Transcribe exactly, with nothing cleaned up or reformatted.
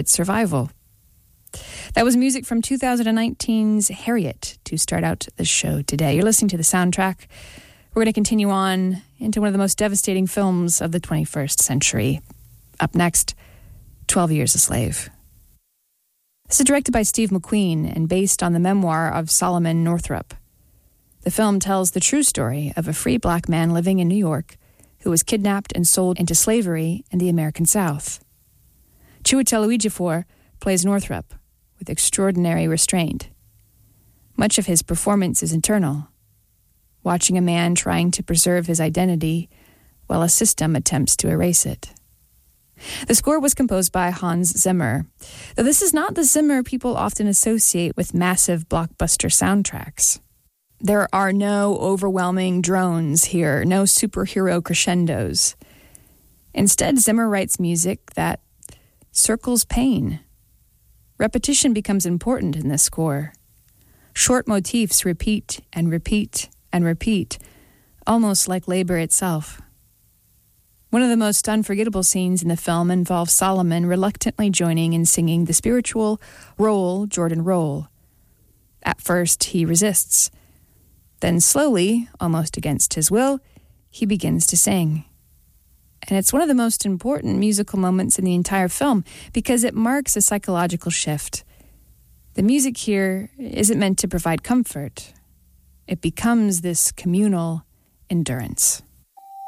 its survival. That was music from two thousand nineteen's Harriet to start out the show today. You're listening to the soundtrack. We're going to continue on into one of the most devastating films of the twenty-first century. Up next, twelve Years a Slave. This is directed by Steve McQueen and based on the memoir of Solomon Northup. The film tells the true story of a free black man living in New York who was kidnapped and sold into slavery in the American South. Chiwetel Ejiofor plays Northup with extraordinary restraint. Much of his performance is internal, watching a man trying to preserve his identity while a system attempts to erase it. The score was composed by Hans Zimmer, though this is not the Zimmer people often associate with massive blockbuster soundtracks. There are no overwhelming drones here, no superhero crescendos. Instead, Zimmer writes music that circles pain. Repetition becomes important in this score. Short motifs repeat and repeat and repeat, almost like labor itself. One of the most unforgettable scenes in the film involves Solomon reluctantly joining and singing the spiritual Roll, Jordan, Roll. At first, he resists. Then slowly, almost against his will, he begins to sing. And it's one of the most important musical moments in the entire film because it marks a psychological shift. The music here isn't meant to provide comfort. It becomes this communal endurance.